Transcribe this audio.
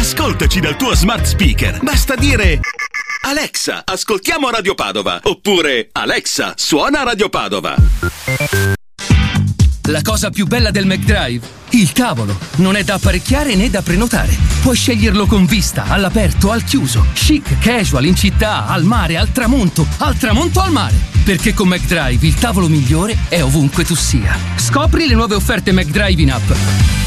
Ascoltaci dal tuo smart speaker. Basta dire: Alexa, ascoltiamo Radio Padova. Oppure: Alexa, suona Radio Padova. La cosa più bella del McDrive? Il tavolo. Non è da apparecchiare né da prenotare. Puoi sceglierlo con vista, all'aperto, al chiuso, chic, casual, in città, al mare, al tramonto al mare. Perché con McDrive il tavolo migliore è ovunque tu sia. Scopri le nuove offerte McDrive in app.